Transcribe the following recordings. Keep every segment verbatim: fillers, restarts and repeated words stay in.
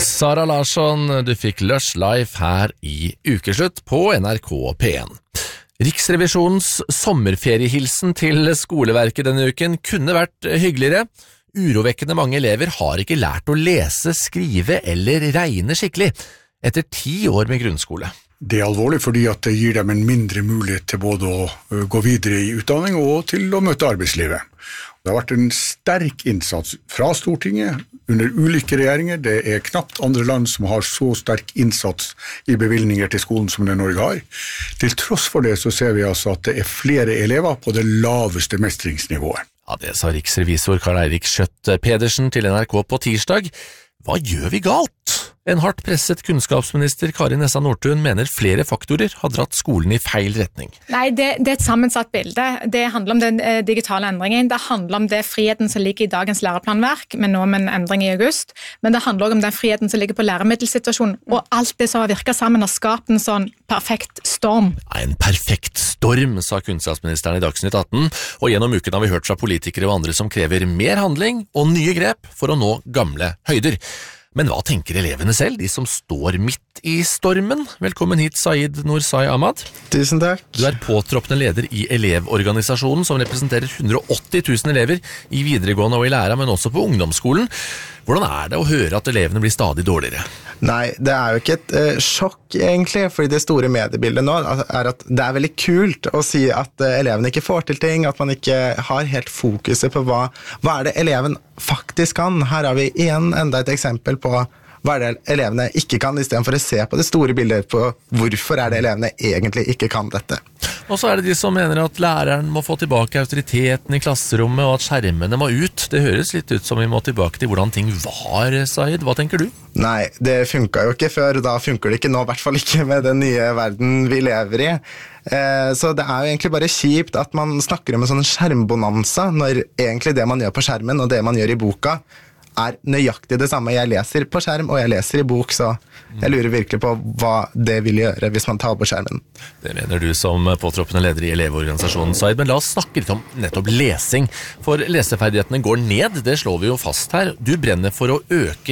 Sara Larsson, du fikk Lush Life her i Ukeslutt på N R K P en. Riksrevisjonens sommerferiehilsen til skoleverket denne uken kunne vært hyggeligere. Urovekkende mange elever har ikke lært å lese, skrive eller regne skikkelig etter ti år med grunnskole. Det er alvorlig fordi at det gir dem en mindre mulighet til både å gå videre i utdanning og til å møte arbeidslivet. Det har vært en sterk innsats fra Stortinget under ulike regjeringer. Det er knapt andre land som har så sterk innsats i bevilgninger til skolen som det Norge har. Til tross for det så ser vi altså at det er flere elever på det laveste mestringsnivået. Ja, det sa riksrevisor Karl Eirik Schjøtt Pedersen til N R K på tirsdag. Hva gjør vi galt? En hardt presset kunnskapsminister Kari Nessa Nordtun mener flere faktorer har dratt skolen i feil retning. Nei, det, det er et sammensatt bilde. Det handler om den eh, digitale endringen. Det handler om det friheten som ligger i dagens læreplanverk, men nå med en endring i august. Men det handler også om den friheten som ligger på læremiddelsituasjonen. Og alt det som har virket sammen har skapt en sånn perfekt storm. Ja, en perfekt storm, sa kunnskapsministeren i Dagsnytt atten. Og gjennom uken har vi hørt fra politikere og andre som krever mer handling og nye grep for å nå gamle høyder. Men hva tenker elevene selv, de som står midt i stormen? Velkommen hit, Saeed Norsai Ahmad. Tusen takk. Du er påtroppende leder i Elevorganisasjonen, som representerer hundre og åtti tusen elever i videregående og i læra, men også på ungdomsskolen. Hvordan er det å høre at elevene blir stadig dårligere? Nei, det er jo ikke et uh, sjokk egentlig, fordi det store mediebildet nå er at det er veldig kult å si at uh, elevene ikke får til ting, at man ikke har helt fokuset på hva, hva er det eleven faktisk kan. Her har vi igjen enda et eksempel på hva er det elevene ikke kan, i stedet for å se på det store bildet på hvorfor er det elevene egentlig ikke kan dette. Og så er det de som mener at læreren må få tilbake autoriteten i klasserommet, og at skjermene må ut. Det høres litt ut som vi må tilbake til hvordan ting var, Saeed. Hva tenker du? Nei, det funket jo ikke før, da funker det ikke nå, i hvert fall ikke med den nye verden vi lever i. Eh, så det er jo egentlig bare kjipt at man snakker om en sånn skjermbonanza, når egentlig det man gjør på skjermen og det man gjør i boka, er nøyaktig det samme. Jeg leser på skjerm, og jeg leser i bok, så jeg lurer virkelig på hva det vil gjøre hvis man tar på skjermen. Det mener du som påtroppende leder i Elevorganisasjonen, Saeed, men la oss snakke litt om nettopp lesing. For leseferdighetene går ned, det slår vi jo fast her. Du brenner for å øke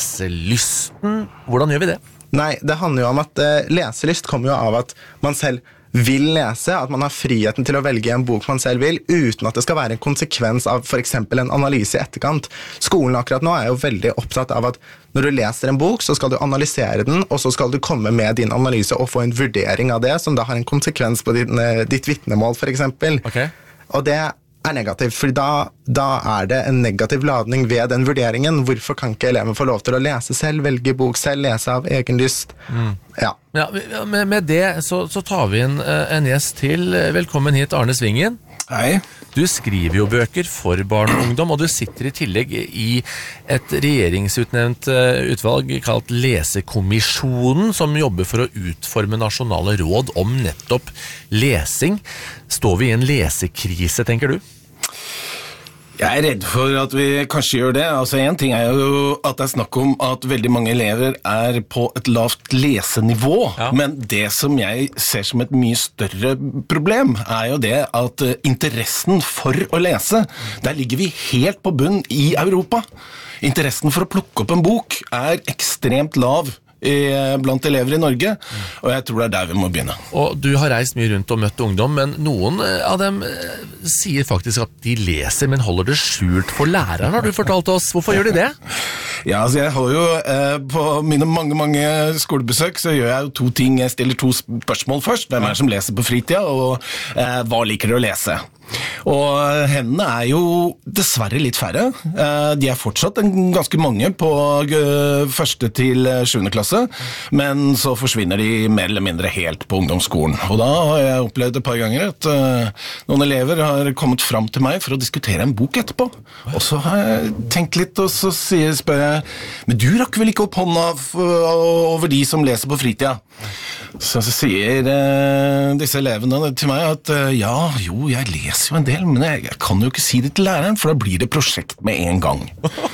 leselysten. Hvordan gjør vi det? Nei, det handler jo om at uh, leselyst kommer jo av at man selv vil lese, at man har friheten til å velge en bok man selv vil, uten at det skal være en konsekvens av for eksempel en analyse i etterkant. Skolen akkurat nå er jo veldig opptatt av at når du leser en bok, så skal du analysere den, og så skal du komme med din analyse og få en vurdering av det, som da har en konsekvens på din, ditt vitnemål for eksempel. Okay. Og det er negativt, for da, da er det en negativ ladning ved den vurderingen. Hvorfor kan ikke eleven få lov til å lese selv, velge bok selv, lese av egen lyst? Mm. Ja. Ja, med, med det så, så tar vi inn en gjest til. Velkommen hit, Arne Svingen. Hei. Du skriver jo bøker for barn og ungdom, og du sitter i tillegg i et regjeringsutnevnt utvalg kalt Lesekommisjonen, som jobber for å utforme nasjonale råd om nettopp lesing. Står vi i en lesekrise, tenker du? Jeg er redd for at vi kanskje gjør det. Altså, en ting er jo at det er snakk om at veldig mange elever er på et lavt lesenivå, ja. Men det som jeg ser som et mye større problem er jo det at interessen for å lese, der ligger vi helt på bunn i Europa. Interessen for å plukke opp en bok er ekstremt lav blant elever i Norge, og jeg tror det er der vi må begynne. Og du har reist mye rundt og møtt ungdom, men noen av dem sier faktisk at de leser, men holder det skjult for læreren, har du fortalt oss. Hvorfor gjør de det? Ja, altså jeg har jo eh, på mine mange, mange skolebesøk så gjør jeg jo to ting. Jeg stiller to spørsmål først. Hvem er det som leser på fritida, og eh, hva liker du å lese? Og hendene er jo dessverre litt færre. De er fortsatt ganske mange på første til sjuende klasse, men så forsvinner de mer eller mindre helt på ungdomsskolen. Og da har jeg opplevd et par ganger at noen elever har kommet fram til meg for å diskutere en bok etterpå. Og så har jeg tenkt litt, og så spør jeg, men du rakk vel ikke opp hånda over de som leser på fritida? Så, så sier eh, disse elevene til meg at eh, ja, jo, jeg leser jo en del, men jeg, jeg kan jo ikke si det til læreren, for da blir det prosjekt med en gang.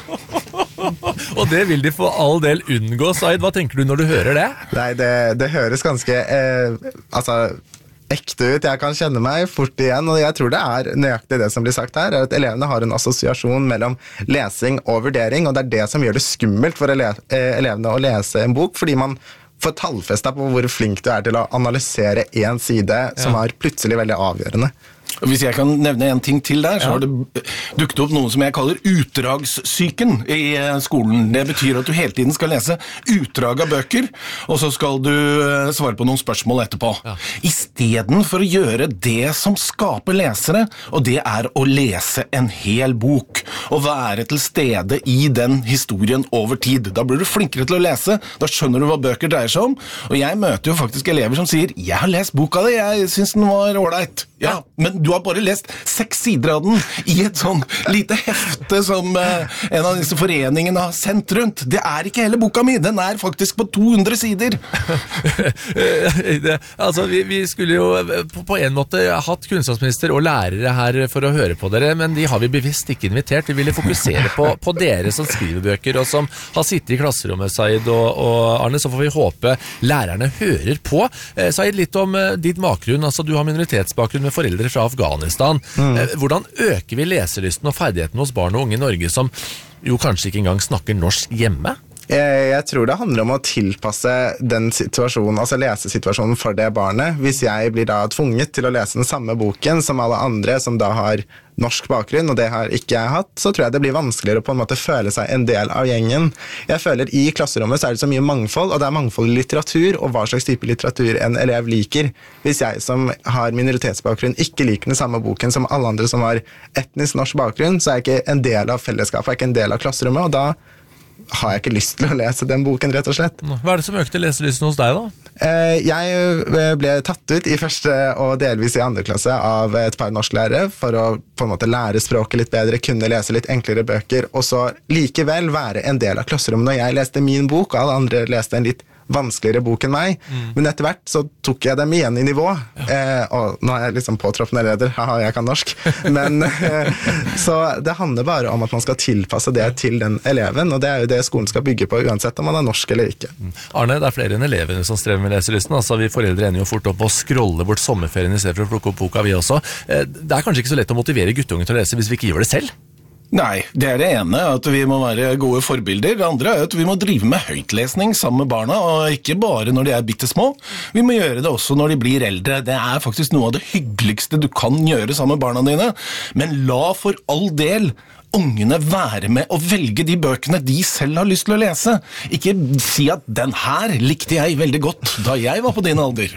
Og det vil de for all del unngå, Saeed. Hva tenker du når du hører det? Nei, det, det høres ganske eh, altså ekte ut. Jeg kan kjenne meg fort igjen, og jeg tror det er nøyaktig det som blir sagt her, er at elevene har en assosiasjon mellom lesing og vurdering, og det er det som gjør det skummelt for ele- elevene å lese en bok, fordi man får tallfestet på hvor flink du er til å analysere en side som Ja. er plutselig veldig avgjørende. Hvis jeg kan nevne en ting til der, så har det dukket opp noe som jeg kaller utdragssyken i eh, skolen. Det betyr at du hele tiden skal lese utdrag av bøker, og så skal du eh, svare på noen spørsmål etterpå. Ja. I stedet for å gjøre det som skaper lesere, og det er å lese en hel bok, og være til stede i den historien over tid. Da blir du flinkere til å lese, da skjønner du hva bøker dreier seg om, og jeg møter jo faktisk elever som sier, jeg har lest boka di, jeg synes den var ålreit. Ja, men du har bare lest seks sider av den i et sånn lite hefte som eh, en av disse foreningene har sendt rundt. Det er ikke hele boka mi, den er faktisk på to hundre sider. det, altså, vi, vi skulle jo på, på en måte hatt kunnskapsminister og lærere her for å høre på dere, men de har vi bevisst ikke invitert. Vi ville fokusere på, på dere som skriver bøker og som har sittet i klasserommet, Said og, og Arne, så får vi håpe lærerne hører på. Eh, Said, litt om eh, ditt bakgrunn. Altså, du har minoritetsbakgrunn med foreldre fra Afghanistan. Mm. Hvordan øker vi leselysten og ferdigheten hos barn og unge i Norge som jo kanskje ikke engang snakker norsk hjemme? Jeg, jeg tror det handler om å tilpasse den situasjonen, altså lesesituasjonen for det barnet. Hvis jeg blir da tvunget til å lese den samme boken som alle andre som da har norsk bakgrunn, og det har ikke jeg hatt, så tror jeg det blir vanskeligere å på en måte føle seg en del av gjengen. Jeg føler i klasserommet så er det så mye mangfold, og det er mangfold i litteratur, og hva slags type litteratur en elev liker. Hvis jeg som har minoritetsbakgrunn ikke liker den samme boken som alle andre som har etnisk norsk bakgrunn, så er jeg ikke en del av fellesskapet, jeg er ikke en del av klasserommet, og da har jeg ikke lyst til å lese den boken, rett og slett. Hva er det som økte leselysten hos deg da? Jeg ble tatt ut i første og delvis i andre klasse av et par norsklærere for å på en måte lære språket litt bedre, kunne lese litt enklere bøker, og så likevel være en del av klasserommet når jeg leste min bok, og alle andre leste en litt vanskeligere bok enn meg, mm. men etter hvert så tok jeg dem igjen i nivå, ja. eh, og nå er jeg liksom påtroppende leder, haha, jeg kan norsk, men eh, så det handler bare om at man skal tilpasse det til den eleven, og det er jo det skolen skal bygge på, uansett om man er norsk eller ikke. Arne, det er flere enn elevene som strever med leselysten, altså vi foreldre ender jo fort opp og scrolle bort sommerferien i stedet for å plukke opp boka vi også. Eh, det er kanskje ikke så lett å motivere guttungen til å lese hvis vi ikke gjør det selv? Nei, det er det ene, at vi må være gode forbilder. Det andre er at vi må drive med høytlesning sammen med barna, og ikke bare når de er bittesmå. Vi må gjøre det også når de blir eldre. Det er faktisk noe av det hyggeligste du kan gjøre sammen med barna dine. Men la for all del ungene være med og velge de bøkene de selv har lyst til å lese. Ikke si at den her likte jeg veldig godt da jeg var på din alder.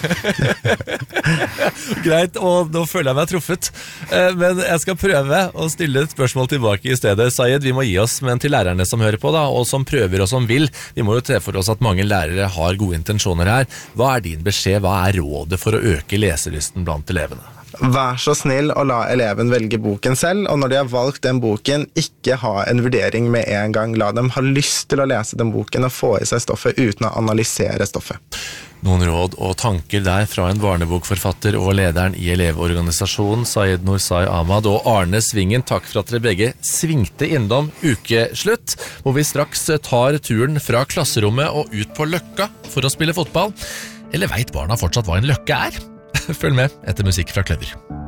Greit, og nå føler jeg meg truffet. Men jeg skal prøve å stille et spørsmål tilbake i stedet. Sayed, vi må gi oss, men til lærerne som hører på da, og som prøver og som vil. Vi må jo se for oss at mange lærere har gode intensjoner her. Hva er din beskjed? Hva er rådet for å øke leselysten blant elevene? Vær så snill å la eleven velge boken selv, og når de har valgt den boken, ikke ha en vurdering med en gang. La dem ha lyst til å lese den boken og få i seg stoffet uten å analysere stoffet. Noen råd og tanker der fra en barnebokforfatter og lederen i elevorganisasjonen, Sayed Noorsai Ahmad og Arne Svingen. Takk for at dere begge svingte innom ukeslutt, hvor vi straks tar turen fra klasserommet og ut på Løkka for å spille fotball. Eller vet barna fortsatt hva en løkke er? Følg med etter musikk fra Kløver.